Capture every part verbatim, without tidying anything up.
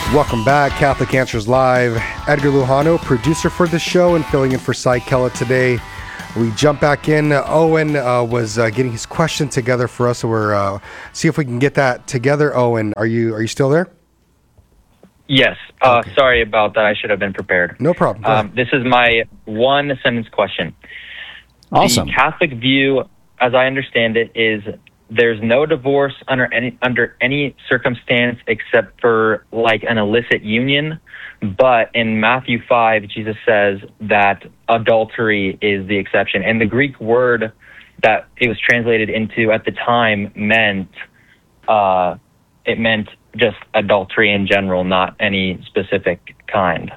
Welcome back, Catholic Answers Live. Edgar Lujano, producer for the show and filling in for Cy Kellett today. We jump back in. Owen uh, was uh, getting his question together for us, so we're uh, see if we can get that together. Owen, are you are you still there? Yes. Uh, Okay. Sorry about that. I should have been prepared. No problem. Go Um, this is my one sentence question. Awesome. The Catholic view, as I understand it, is there's no divorce under any under any circumstance except for like an illicit union. But in Matthew five, Jesus says that adultery is the exception. And the Greek word that it was translated into at the time meant uh, it meant just adultery in general, not any specific kind.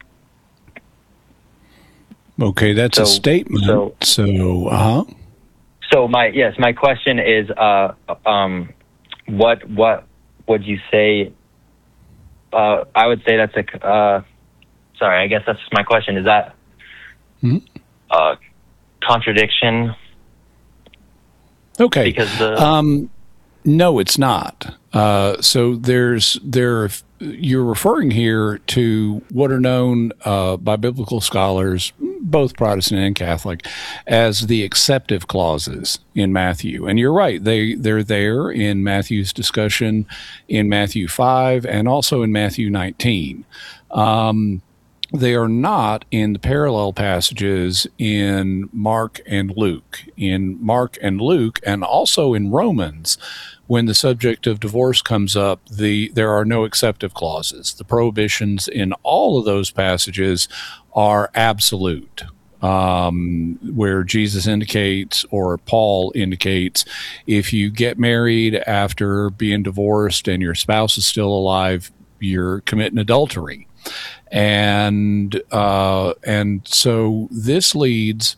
Okay, that's a So- statement. so- So, uh-huh. So my yes, my question is, uh, um, what what would you say? Uh, I would say that's a. Uh, sorry, I guess that's my question. Is that Mhm. uh, contradiction? Okay. Because the Um, no, it's not. Uh, so there's there. You're referring here to what are known uh, by biblical scholars, both Protestant and Catholic, as the acceptive clauses in Matthew. And you're right; they they're there in Matthew's discussion in Matthew five and also in Matthew nineteen. Um, They are not in the parallel passages in Mark and Luke. In Mark and Luke, and also in Romans, when the subject of divorce comes up, the there are no acceptive clauses. The prohibitions in all of those passages are absolute, um, where Jesus indicates or Paul indicates if you get married after being divorced and your spouse is still alive, you're committing adultery. And uh, and so this leads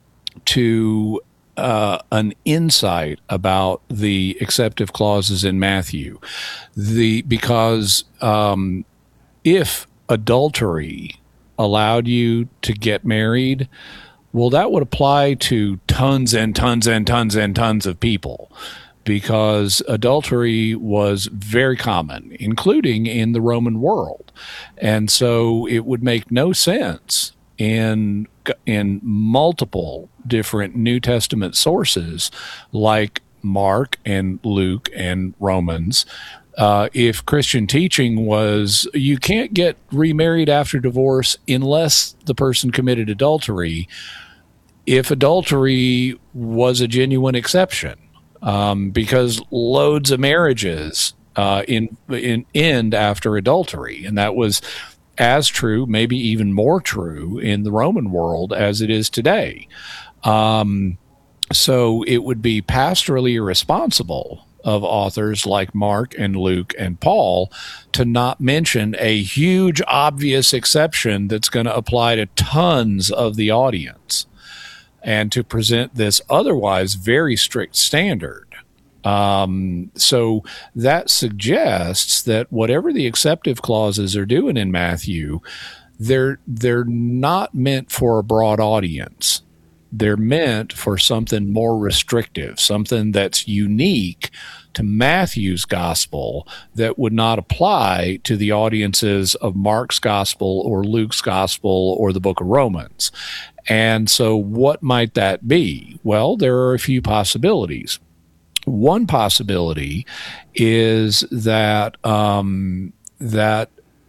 to uh, an insight about the acceptive clauses in Matthew. The because um, if adultery allowed you to get married, well, that would apply to tons and tons and tons and tons of people, because adultery was very common, including in the Roman world. And so it would make no sense in in multiple different New Testament sources like Mark and Luke and Romans, uh, if Christian teaching was you can't get remarried after divorce unless the person committed adultery, if adultery was a genuine exception. Um, because loads of marriages uh, in, in end after adultery, and that was as true, maybe even more true in the Roman world as it is today. Um, so it would be pastorally irresponsible of authors like Mark and Luke and Paul to not mention a huge, obvious exception that's going to apply to tons of the audience, and to present this otherwise very strict standard. Um, so that suggests that whatever the acceptive clauses are doing in Matthew, they're they're not meant for a broad audience. They're meant for something more restrictive, something that's unique to Matthew's gospel that would not apply to the audiences of Mark's gospel or Luke's gospel or the book of Romans. And so what might that be? Well, there are a few possibilities. One possibility is that um, that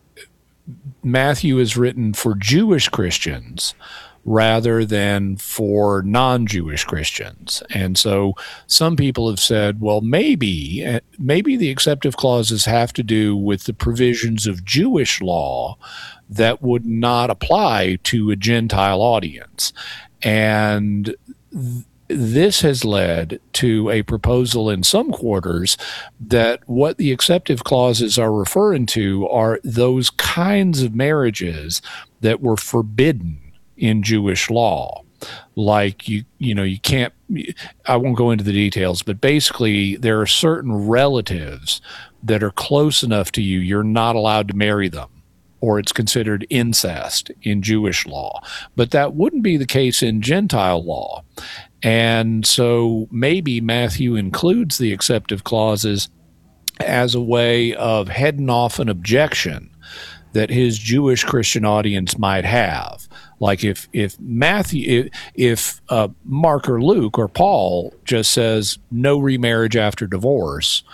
Matthew is written for Jewish Christians rather than for non-Jewish Christians. And so some people have said, well, maybe maybe the acceptive clauses have to do with the provisions of Jewish law that would not apply to a Gentile audience. And th- this has led to a proposal in some quarters that what the acceptive clauses are referring to are those kinds of marriages that were forbidden in Jewish law. Like you, you know, you can't, I won't go into the details, but basically there are certain relatives that are close enough to you, you're not allowed to marry them, or it's considered incest in Jewish law. But that wouldn't be the case in Gentile law. And so maybe Matthew includes the acceptive clauses as a way of heading off an objection that his Jewish Christian audience might have. Like if if Matthew, if, if uh, Mark or Luke or Paul just says no remarriage after divorce,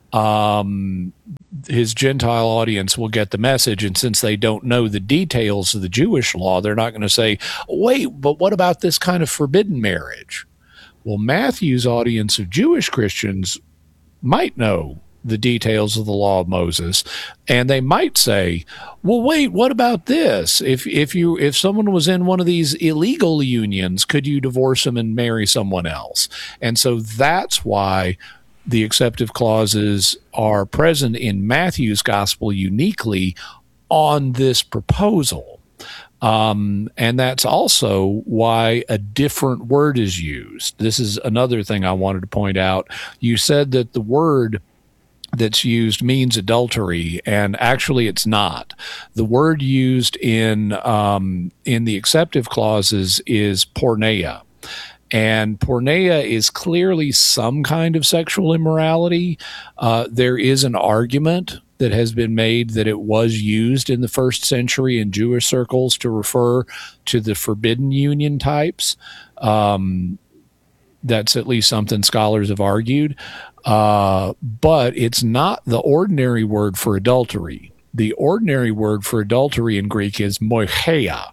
um, his Gentile audience will get the message. And since they don't know the details of the Jewish law, they're not going to say, wait, but what about this kind of forbidden marriage? Well, Matthew's audience of Jewish Christians might know the details of the law of Moses, and they might say, well, wait, what about this? If if you if someone was in one of these illegal unions, could you divorce them and marry someone else? And so that's why the acceptive clauses are present in Matthew's gospel uniquely on this proposal. Um, and that's also why a different word is used. This is another thing I wanted to point out. You said that the word that's used means adultery, and actually it's not. The word used in um, in the acceptive clauses is porneia. And porneia is clearly some kind of sexual immorality. Uh, there is an argument that has been made that it was used in the first century in Jewish circles to refer to the forbidden union types. Um, that's at least something scholars have argued. Uh, but it's not the ordinary word for adultery. The ordinary word for adultery in Greek is moicheia.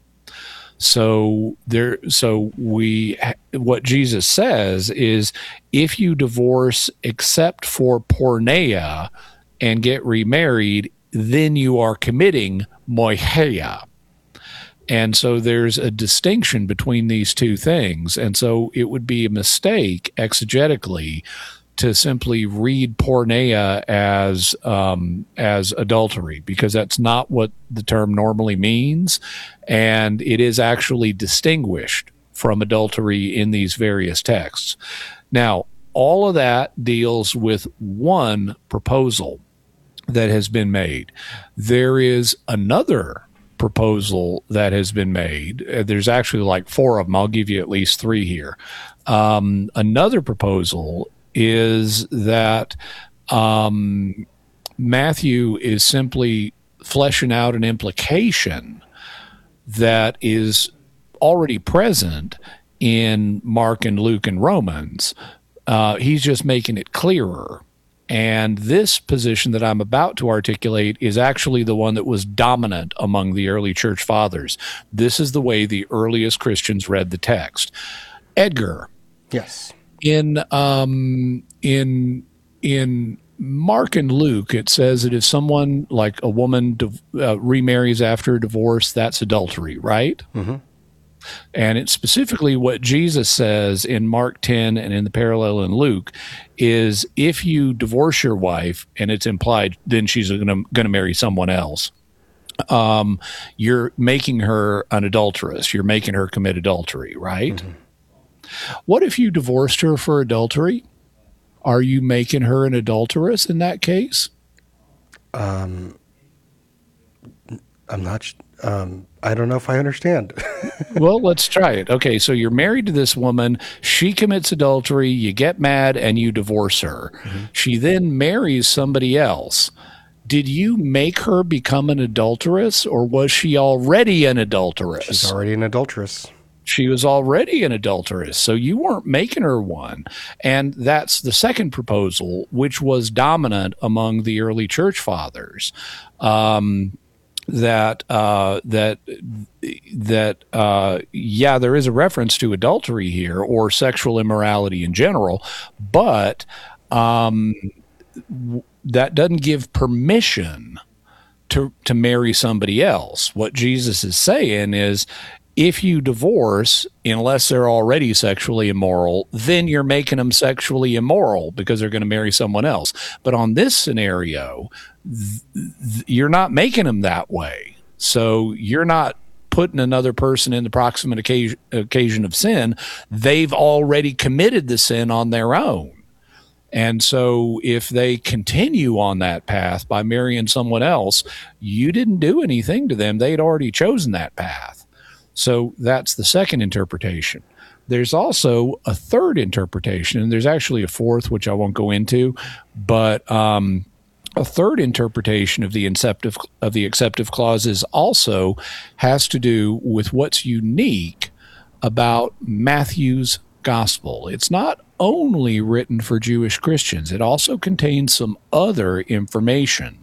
So there, so we, what Jesus says is, if you divorce except for porneia and get remarried, then you are committing moicheia. And so there's a distinction between these two things. And so it would be a mistake exegetically to simply read porneia as um, as adultery, because that's not what the term normally means, and it is actually distinguished from adultery in these various texts. Now, all of that deals with one proposal that has been made. There is another proposal that has been made. There's actually like four of them. I'll give you at least three here. Um, another proposal is that um, Matthew is simply fleshing out an implication that is already present in Mark and Luke and Romans. Uh, he's just making it clearer. And this position that I'm about to articulate is actually the one that was dominant among the early church fathers. This is the way the earliest Christians read the text. Edgar. Yes. In um, in in Mark and Luke, it says that if someone, like a woman, uh, remarries after a divorce, that's adultery, right? Mm-hmm. And it's specifically what Jesus says in Mark ten and in the parallel in Luke is, if you divorce your wife and it's implied then she's going to going to marry someone else, um, you're making her an adulteress. You're making her commit adultery, right? Mm-hmm. What if you divorced her for adultery? Are you making her an adulteress in that case? Um, I'm not. Um, I don't know if I understand. Well, let's try it. Okay, so you're married to this woman. She commits adultery. You get mad and you divorce her. Mm-hmm. She then marries somebody else. Did you make her become an adulteress, or was she already an adulteress? She's already an adulteress. She was already an adulteress, so you weren't making her one. And that's the second proposal, which was dominant among the early church fathers. Um, that uh, that that uh, yeah, there is a reference to adultery here, or sexual immorality in general, but um, w- that doesn't give permission to to marry somebody else. What Jesus is saying is, if you divorce, unless they're already sexually immoral, then you're making them sexually immoral because they're going to marry someone else. But on this scenario, th- th- you're not making them that way. So you're not putting another person in the proximate occasion, occasion of sin. They've already committed the sin on their own. And so if they continue on that path by marrying someone else, you didn't do anything to them. They'd already chosen that path. So that's the second interpretation. There's also a third interpretation, and there's actually a fourth, which I won't go into, but um, A third interpretation of the inceptive of the acceptive clauses also has to do with what's unique about Matthew's gospel. It's not only written for Jewish Christians, it also contains some other information.